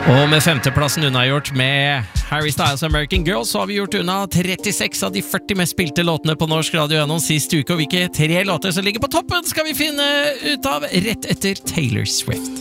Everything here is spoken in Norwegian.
Og med femteplassen unnagjort med Harry Styles American Girl, så har vi gjort unna 36 av de 40 mest spilte låtene på norsk radio gjennom sist uke, og hvilke 3 låter som ligger på toppen skal vi finne ut av rett etter Taylor Swift.